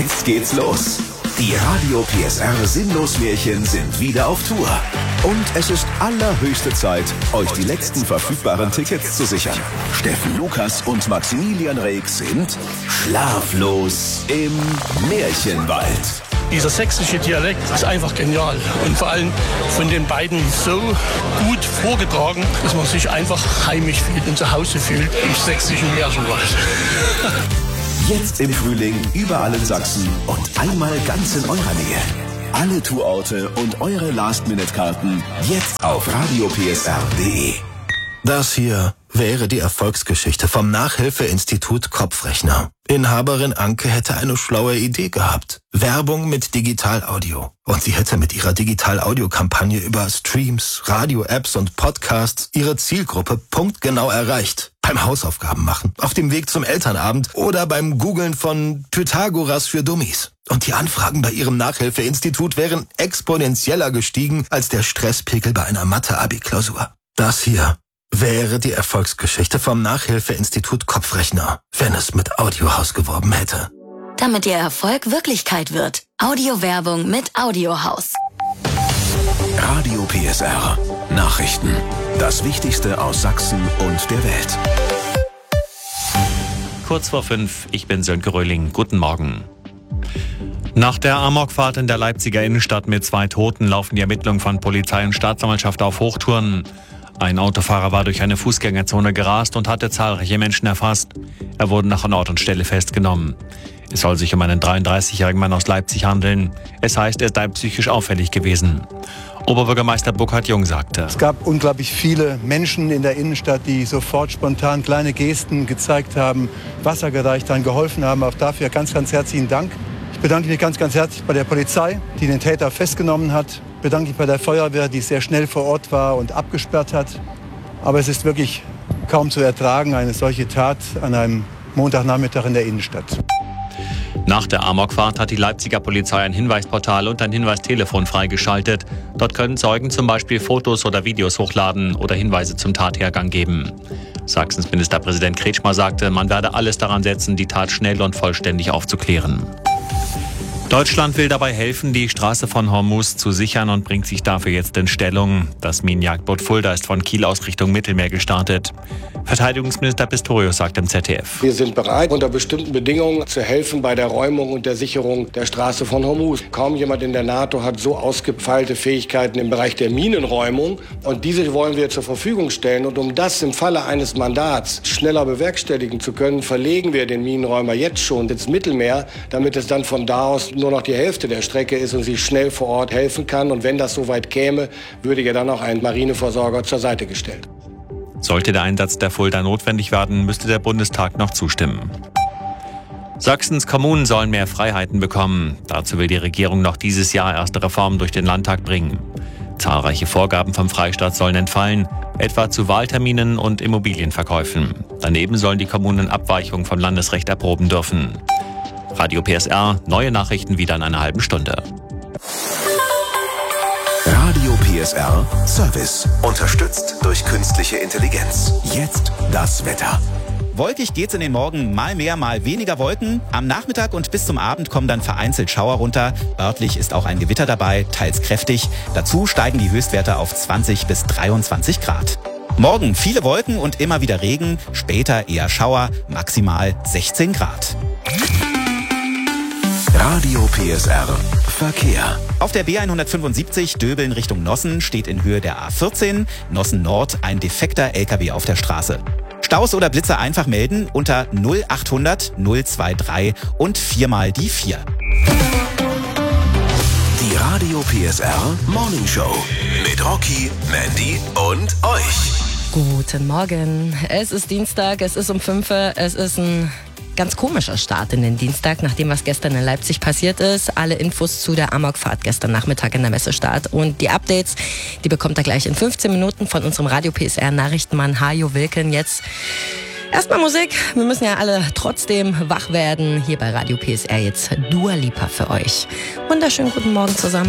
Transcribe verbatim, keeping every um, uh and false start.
Jetzt geht's los. Die Radio P S R Sinnlos-Märchen sind wieder auf Tour. Und es ist allerhöchste Zeit, euch die letzten verfügbaren Tickets zu sichern. Steffen Lukas und Maximilian Reek sind schlaflos im Märchenwald. Dieser sächsische Dialekt ist einfach genial und vor allem von den beiden so gut vorgetragen, dass man sich einfach heimisch fühlt und zu Hause fühlt im sächsischen Märchenwald. Jetzt im Frühling überall in Sachsen und einmal ganz in eurer Nähe. Alle Tourorte und eure Last-Minute-Karten jetzt auf radio p s r punkt d e. Das hier wäre die Erfolgsgeschichte vom Nachhilfeinstitut Kopfrechner. Inhaberin Anke hätte eine schlaue Idee gehabt. Werbung mit Digital-Audio. Und sie hätte mit ihrer Digital-Audio-Kampagne über Streams, Radio-Apps und Podcasts ihre Zielgruppe punktgenau erreicht. Beim Hausaufgaben machen, auf dem Weg zum Elternabend oder beim Googlen von Pythagoras für Dummies. Und die Anfragen bei ihrem Nachhilfeinstitut wären exponentieller gestiegen als der Stresspegel bei einer Mathe-Abi-Klausur. Das hier wäre die Erfolgsgeschichte vom Nachhilfeinstitut Kopfrechner, wenn es mit Audiohaus geworben hätte. Damit Ihr Erfolg Wirklichkeit wird. Audiowerbung mit Audiohaus. Radio P S R. Nachrichten. Das Wichtigste aus Sachsen und der Welt. Kurz vor fünf, ich bin Sönke Röhling. Guten Morgen. Nach der Amokfahrt in der Leipziger Innenstadt mit zwei Toten laufen die Ermittlungen von Polizei und Staatsanwaltschaft auf Hochtouren. Ein Autofahrer war durch eine Fußgängerzone gerast und hatte zahlreiche Menschen erfasst. Er wurde nach Ort und Stelle festgenommen. Es soll sich um einen dreiunddreißigjährigen Mann aus Leipzig handeln. Es heißt, er sei psychisch auffällig gewesen. Oberbürgermeister Burkhard Jung sagte: Es gab unglaublich viele Menschen in der Innenstadt, die sofort spontan kleine Gesten gezeigt haben, Wasser gereicht haben, geholfen haben. Auch dafür ganz, ganz herzlichen Dank. Ich bedanke mich ganz, ganz herzlich bei der Polizei, die den Täter festgenommen hat. Ich bedanke mich bei der Feuerwehr, die sehr schnell vor Ort war und abgesperrt hat. Aber es ist wirklich kaum zu ertragen, eine solche Tat an einem Montagnachmittag in der Innenstadt. Nach der Amokfahrt hat die Leipziger Polizei ein Hinweisportal und ein Hinweistelefon freigeschaltet. Dort können Zeugen zum Beispiel Fotos oder Videos hochladen oder Hinweise zum Tathergang geben. Sachsens Ministerpräsident Kretschmer sagte, man werde alles daran setzen, die Tat schnell und vollständig aufzuklären. Deutschland will dabei helfen, die Straße von Hormuz zu sichern und bringt sich dafür jetzt in Stellung. Das Minenjagdboot Fulda ist von Kiel aus Richtung Mittelmeer gestartet. Verteidigungsminister Pistorius sagt im Z D F: Wir sind bereit, unter bestimmten Bedingungen zu helfen bei der Räumung und der Sicherung der Straße von Hormuz. Kaum jemand in der NATO hat so ausgefeilte Fähigkeiten im Bereich der Minenräumung. Und diese wollen wir zur Verfügung stellen. Und um das im Falle eines Mandats schneller bewerkstelligen zu können, verlegen wir den Minenräumer jetzt schon ins Mittelmeer, damit es dann von da aus nur noch die Hälfte der Strecke ist und sie schnell vor Ort helfen kann. Und wenn das soweit käme, würde ja dann auch ein Marineversorger zur Seite gestellt. Sollte der Einsatz der Fulda notwendig werden, müsste der Bundestag noch zustimmen. Sachsens Kommunen sollen mehr Freiheiten bekommen. Dazu will die Regierung noch dieses Jahr erste Reformen durch den Landtag bringen. Zahlreiche Vorgaben vom Freistaat sollen entfallen, etwa zu Wahlterminen und Immobilienverkäufen. Daneben sollen die Kommunen Abweichungen vom Landesrecht erproben dürfen. Radio P S R, neue Nachrichten wieder in einer halben Stunde. Radio P S R Service. Unterstützt durch künstliche Intelligenz. Jetzt das Wetter. Wolkig geht's in den Morgen, mal mehr, mal weniger Wolken. Am Nachmittag und bis zum Abend kommen dann vereinzelt Schauer runter. Örtlich ist auch ein Gewitter dabei, teils kräftig. Dazu steigen die Höchstwerte auf zwanzig bis dreiundzwanzig Grad. Morgen viele Wolken und immer wieder Regen, später eher Schauer, maximal sechzehn Grad. Radio P S R Verkehr. Auf der B hundertfünfundsiebzig Döbeln Richtung Nossen steht in Höhe der A vierzehn Nossen Nord ein defekter L K W auf der Straße. Staus oder Blitzer einfach melden unter null achthundert null dreiundzwanzig und viermal die vier. Die Radio P S R Morning Show mit Rocky, Mandy und euch. Guten Morgen. Es ist Dienstag, es ist um fünf Uhr, es ist ein ganz komischer Start in den Dienstag, nach dem, was gestern in Leipzig passiert ist. Alle Infos zu der Amokfahrt gestern Nachmittag in der Messestadt und die Updates, die bekommt ihr gleich in fünfzehn Minuten von unserem Radio P S R Nachrichtenmann Hajo Wilken. Jetzt erstmal Musik. Wir müssen ja alle trotzdem wach werden. Hier bei Radio P S R jetzt Dua Lipa für euch. Wunderschönen guten Morgen zusammen.